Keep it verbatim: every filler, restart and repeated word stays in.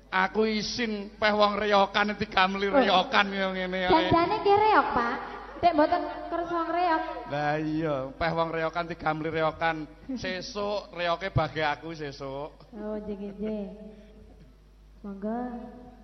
Aku isin peh wong reyokan digamli reyokan kaya ngene ya. Dandane ki reok, Pak. Dek mboten kersa wong reok. Lah iya, peh wong reyokan digamli reyokan. Sesuk reyoke bagi aku sesuk. Oh, jeng-jeng. Monggo.